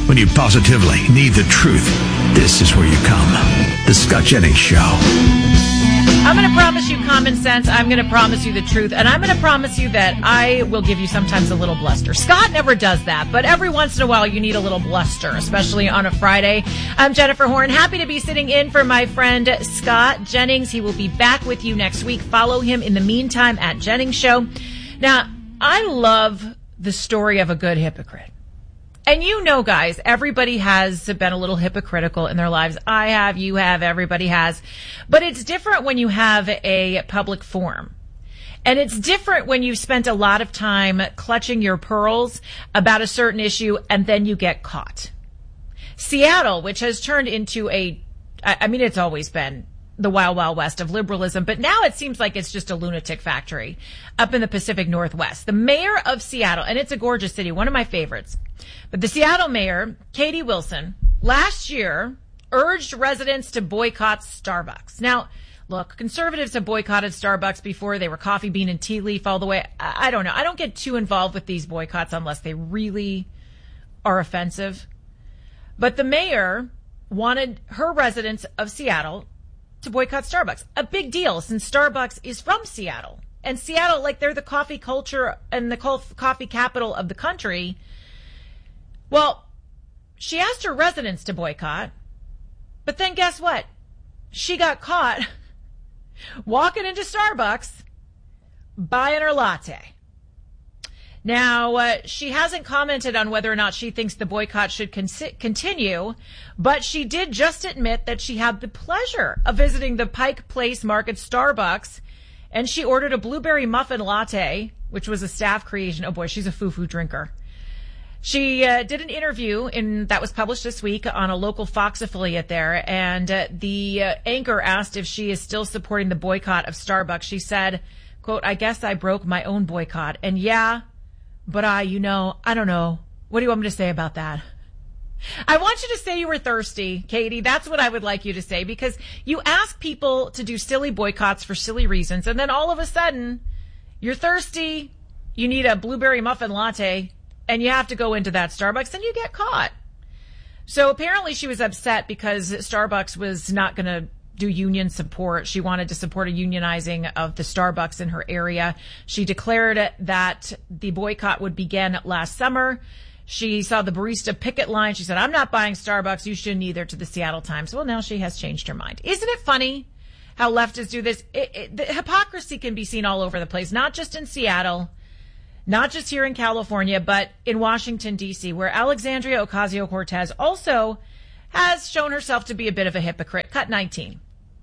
When you positively need the truth, this is where you come. The Scott Jennings Show. I'm going to promise you common sense. I'm going to promise you the truth. And I'm going to promise you that I will give you sometimes a little bluster. Scott never does that, but every once in a while you need a little bluster, especially on a Friday. I'm Jennifer Horn. Happy to be sitting in for my friend Scott Jennings. He will be back with you next week. Follow him in the meantime at Jennings Show. Now, I love the story of a good hypocrite. And you know, guys, everybody has been a little hypocritical in their lives. I have, you have, everybody has. But it's different when you have a public forum. And it's different when you've spent a lot of time clutching your pearls about a certain issue and then you get caught. Seattle, which has turned into it's always been the wild, wild west of liberalism, but now it seems like it's just a lunatic factory up in the Pacific Northwest. The mayor of Seattle, and it's a gorgeous city, one of my favorites, but the Seattle mayor, Katie Wilson, last year urged residents to boycott Starbucks. Now, look, conservatives have boycotted Starbucks before. They were coffee bean and tea leaf all the way. I don't know. I don't get too involved with these boycotts unless they really are offensive. But the mayor wanted her residents of Seattle to boycott Starbucks. A big deal since Starbucks is from Seattle. And Seattle, like they're the coffee culture and the coffee capital of the country. Well, she asked her residents to boycott, but then guess what? She got caught walking into Starbucks buying her latte. Now, she hasn't commented on whether or not she thinks the boycott should continue, but she did just admit that she had the pleasure of visiting the Pike Place Market Starbucks, and she ordered a blueberry muffin latte, which was a staff creation. Oh boy, she's a foo-foo drinker. She did an interview that was published this week on a local Fox affiliate there, and the anchor asked if she is still supporting the boycott of Starbucks. She said, quote, "I guess I broke my own boycott. And yeah, but I don't know. What do you want me to say about that?" I want you to say you were thirsty, Katie. That's what I would like you to say, because you ask people to do silly boycotts for silly reasons, and then all of a sudden, you're thirsty, you need a blueberry muffin latte, and you have to go into that Starbucks, and you get caught. So apparently she was upset because Starbucks was not going to do union support. She wanted to support a unionizing of the Starbucks in her area. She declared that the boycott would begin last summer. She saw the barista picket line. She said, "I'm not buying Starbucks. You shouldn't either," to the Seattle Times. Well, now she has changed her mind. Isn't it funny how leftists do this? The hypocrisy can be seen all over the place, not just in Seattle, not just here in California, but in Washington, D.C., where Alexandria Ocasio-Cortez also has shown herself to be a bit of a hypocrite. Cut 19.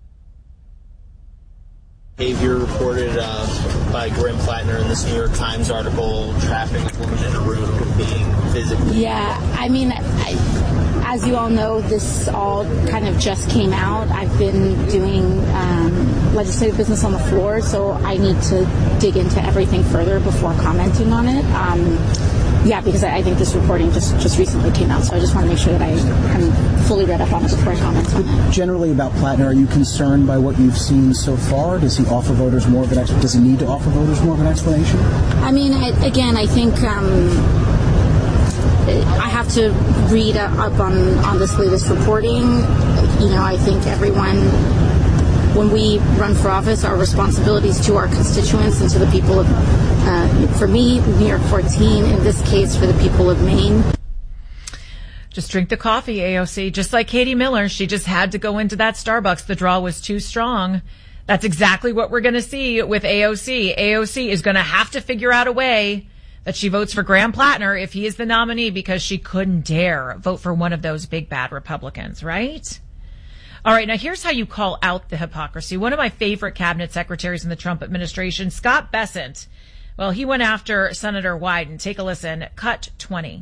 Behavior reported by Graham Plattner in this New York Times article, trapping a woman in a room, being physically... Yeah, I mean, as you all know, this all kind of just came out. I've been doing legislative business on the floor, so I need to dig into everything further before commenting on it. Yeah, because I think this reporting just recently came out, so I just want to make sure that I'm fully read up on it before I comment on it. Generally about Plattner, are you concerned by what you've seen so far? Does he offer voters more of an explanation? Does he need to offer voters more of an explanation? I mean, I think I have to read up on this latest reporting. You know, I think everyone, when we run for office, our responsibilities to our constituents and to the people of, for me, New York 14, in this case, for the people of Maine. Just drink the coffee, AOC. Just like Katie Miller, she just had to go into that Starbucks. The draw was too strong. That's exactly what we're going to see with AOC. AOC is going to have to figure out a way that she votes for Graham Plattner if he is the nominee, because she couldn't dare vote for one of those big bad Republicans, right? All right, now here's how you call out the hypocrisy. One of my favorite cabinet secretaries in the Trump administration, Scott Bessent, well, he went after Senator Wyden. Take a listen. Cut 20.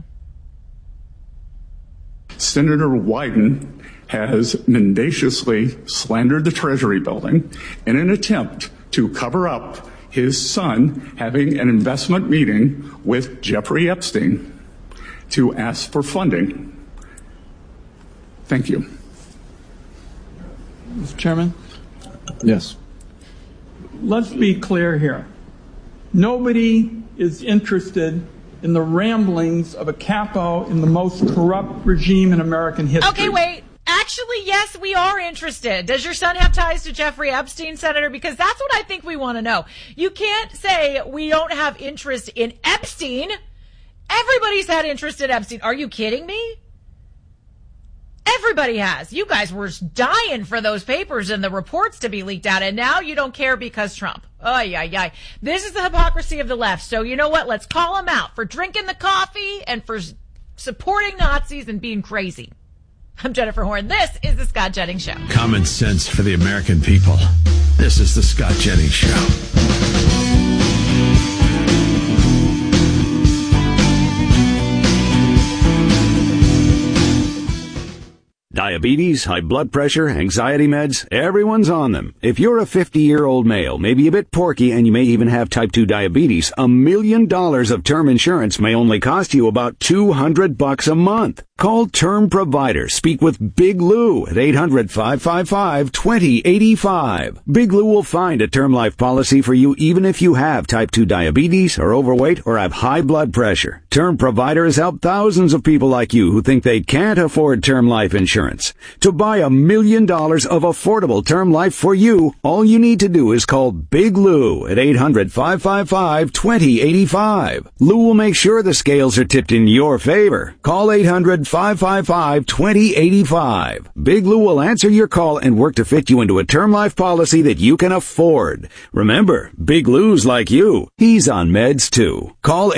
Senator Wyden has mendaciously slandered the Treasury building in an attempt to cover up his son having an investment meeting with Jeffrey Epstein to ask for funding. Thank you. Mr. Chairman? Yes. Let's be clear here. Nobody is interested in the ramblings of a capo in the most corrupt regime in American history. Okay, wait. Actually, yes, we are interested. Does your son have ties to Jeffrey Epstein, Senator? Because that's what I think we want to know. You can't say we don't have interest in Epstein. Everybody's had interest in Epstein. Are you kidding me? Everybody has. You guys were dying for those papers and the reports to be leaked out, and now you don't care because Trump. Ay, ay, ay. This is the hypocrisy of the left. So you know what? Let's call them out for drinking the coffee and for supporting Nazis and being crazy. I'm Jennifer Horn. This is The Scott Jennings Show. Common sense for the American people. This is The Scott Jennings Show. Diabetes, high blood pressure, anxiety meds, everyone's on them. If you're a 50-year-old male, maybe a bit porky, and you may even have type 2 diabetes, $1 million of term insurance may only cost you about $200 a month. Call Term Provider. Speak with Big Lou at 800-555-2085. Big Lou will find a term life policy for you even if you have type 2 diabetes, are overweight, or have high blood pressure. Term Provider has helped thousands of people like you who think they can't afford term life insurance. To buy $1 million of affordable term life for you, all you need to do is call Big Lou at 800-555-2085. Lou will make sure the scales are tipped in your favor. Call 800-555-2085. Big Lou will answer your call and work to fit you into a term life policy that you can afford. Remember, Big Lou's like you. He's on meds too. Call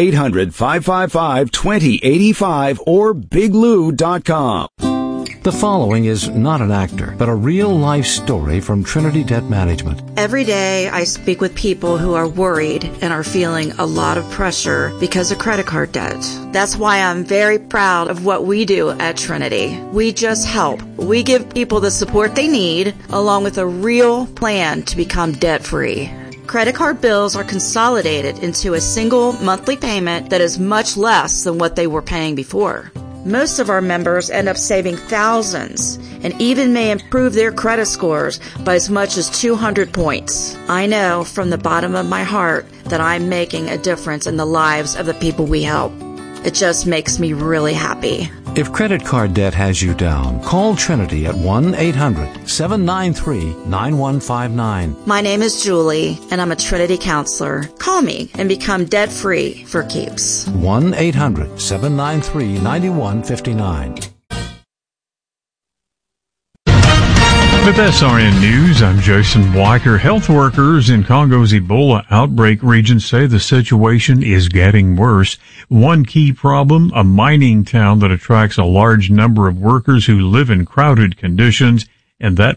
800-555-2085 or biglou.com. The following is not an actor, but a real-life story from Trinity Debt Management. Every day I speak with people who are worried and are feeling a lot of pressure because of credit card debt. That's why I'm very proud of what we do at Trinity. We just help. We give people the support they need, along with a real plan to become debt-free. Credit card bills are consolidated into a single monthly payment that is much less than what they were paying before. Most of our members end up saving thousands and even may improve their credit scores by as much as 200 points. I know from the bottom of my heart that I'm making a difference in the lives of the people we help. It just makes me really happy. If credit card debt has you down, call Trinity at 1-800-793-9159. My name is Julie, and I'm a Trinity counselor. Call me and become debt-free for keeps. 1-800-793-9159. With SRN News, I'm Jason Weicker. Health workers in Congo's Ebola outbreak region say the situation is getting worse. One key problem, a mining town that attracts a large number of workers who live in crowded conditions, and that